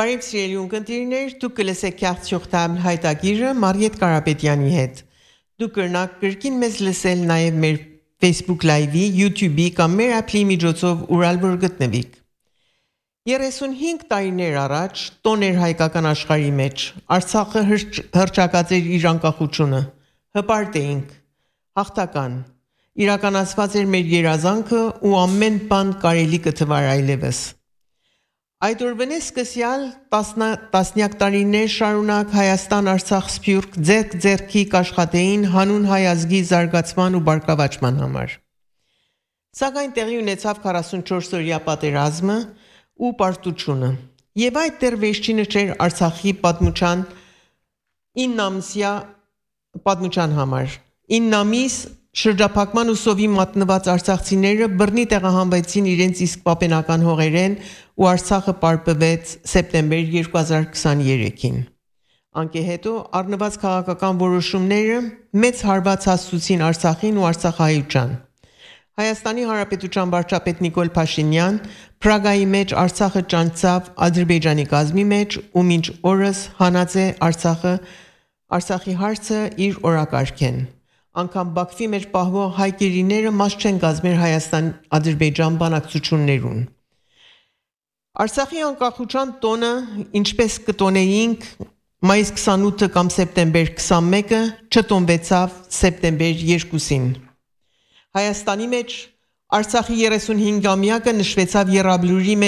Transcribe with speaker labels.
Speaker 1: Բարև սիրելի ունկնդիրներ, դուք կլսեք Քյարթյոխտամ հայտագիրը Մարիետ Կարապետյանի հետ։ Դուք կրնաք կրկին մեզ լսել նաև մեր Facebook Live-ի, YouTube-ի կամ մեր appli միջոցով ուրալ որ գտնվիք։ 35 տարիներ առաջ տոն էր հայկական աշխարհի մեջ, Արցախը հռչակած էր իր անկախությունը, հպարտ էինք, հաղթական, իրականացված էր մեր երազանքը ու ամեն բան կարելի կթվար այլևս։ Այդ օրվանից սկսյալ տասնյակ տարիներ շարունակ Հայաստան-Արցախ սփյուռք ձեռք-ձեռքի կաշխատեին հանուն հայ ազգի զարգացման ու բարգավաճման համար։ Սակայն տեղի ունեցավ 44-օրյա պատերազմը ու պարտությունը, եւ այդ դեռ վերջինը չէր Արցախի պատմության 9 ամսյա պատմության համար։ 9 ամիս շրջափակման ու սովի մատնված արցախցիները բռնի տեղահանվեցին իրենց իսկ պապենական հողերեն ու Արցախը պարպվեց սեպտեմբեր 2023-ին։ Անկե հետո առնված քաղաքական որոշումները մեծ հարված հասցուցին Արցախին ու արցախահայության։ Հայաստանի Հանրապետության վարչապետ Նիկոլ Փաշինյան Պրագայի մեջ Արցախը ճանչավ Ադրբեջանի կազմի մեջ ու մինչ օրս հանած է Արցախի հարցը իր օրակարգեն։ Անկամ Բաքվի մեջ պահվող հայ գերիները մաս չեն կազմել Հայաստան-Ադրբեջան բանակցություններուն։ Արցախի անկախության տոնը, ինչպես կտոնեինք մայիս 28-ը կամ սեպտեմբեր 21-ը, չտոնվեցավ սեպտեմբեր 2-ին։ Հայաստանի մեջ Արցախի 35-ամյակը նշվեցավ Եռաբլուրի